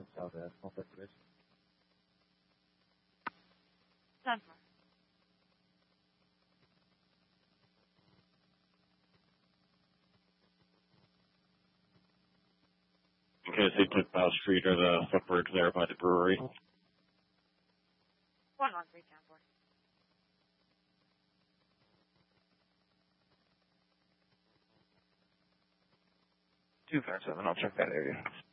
south of Multi Bridge. 10-4. Okay, so you took Bow Street or the footbridge there by the brewery. 113, 10-4. Two 5-7, I'll check that area.